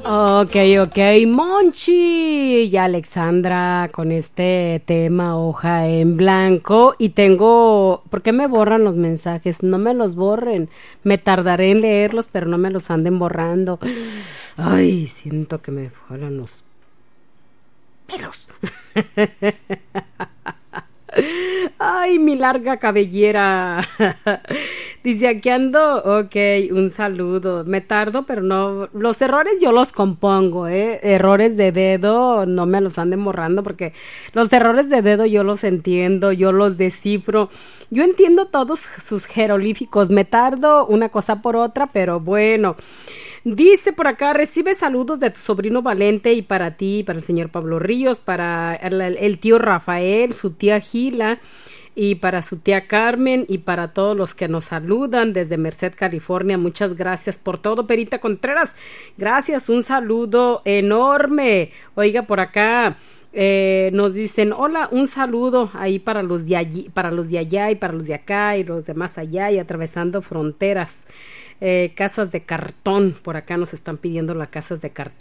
Ok, ok, Monchi y Alexandra con este tema hoja en blanco y tengo, ¿por qué me borran los mensajes? No me los borren, me tardaré en leerlos, pero no me los anden borrando. Ay, siento que me jalan los pelos. Ay, mi larga cabellera. Dice, aquí ando, ok, un saludo. Me tardo, pero no, los errores yo los compongo, ¿eh? Errores de dedo, no me los anden borrando porque los errores de dedo yo los entiendo, yo los descifro. Yo entiendo todos sus jeroglíficos, me tardo una cosa por otra, pero bueno. Dice por acá, recibe saludos de tu sobrino Valente y para ti, para el señor Pablo Ríos, para el tío Rafael, su tía Gila y para su tía Carmen y para todos los que nos saludan desde Merced, California. Muchas gracias por todo, Perita Contreras. Gracias, un saludo enorme. Oiga, por acá nos dicen, hola, un saludo ahí para los de allí, para los de allá y para los de acá y los de más allá y atravesando fronteras. Casas de cartón, por acá nos están pidiendo las casas de cartón.